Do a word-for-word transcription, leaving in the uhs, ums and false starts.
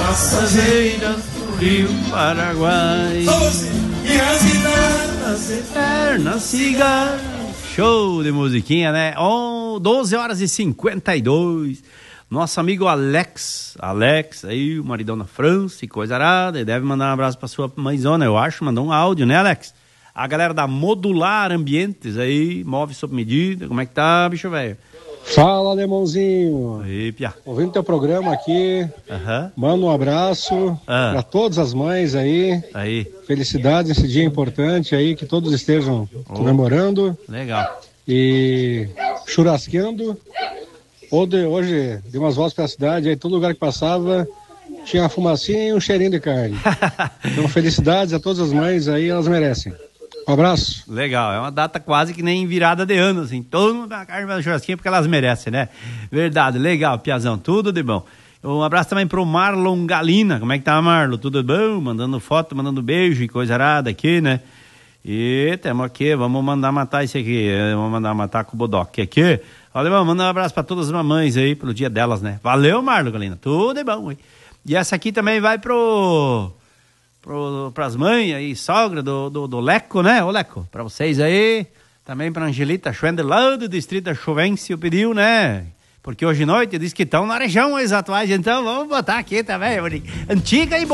passageiras do Rio Paraguai. E as guitarras eternas cigarras. Show de musiquinha, né? Oh, doze horas e cinquenta e dois. Nosso amigo Alex, Alex aí, o maridão na França e coisa arada, ele deve mandar um abraço pra sua mãezona, eu acho, mandou um áudio, né, Alex? A galera da Modular Ambientes aí, move sob medida, como é que tá, bicho velho? Fala, Alemãozinho. Aí, pia. Ouvindo teu programa aqui, uhum. Manda um abraço ah. para todas as mães aí. Aí. Felicidades nesse dia importante aí, que todos estejam oh. comemorando. Legal. E churrasqueando. Hoje, hoje dei umas voltas pela cidade, aí todo lugar que passava tinha uma fumacinha e um cheirinho de carne. Então, felicidades a todas as mães aí, elas merecem. Um abraço. Legal, é uma data quase que nem virada de ano, assim. Todo mundo dá carne para churrasquinho porque elas merecem, né? Verdade, legal, Piazão, tudo de bom. Um abraço também pro Marlon Galina. Como é que tá, Marlon? Tudo bom? Mandando foto, mandando beijo e coisa arada aqui, né? E temos aqui, vamos mandar matar esse aqui. Vamos mandar matar com o Bodoc aqui. Olha, vamos mandar um abraço para todas as mamães aí, pelo dia delas, né? Valeu, Marlon Galina, tudo de bom, hein? E essa aqui também vai pro... Pro, pras mães aí, sogra do, do, do Leco, né? Ô Leco, pra vocês aí, também pra Angelita Schwender, lá do distrito da Chovense, pediu, né? Porque hoje à noite diz que estão na região, os atuais, então vamos botar aqui também, antiga e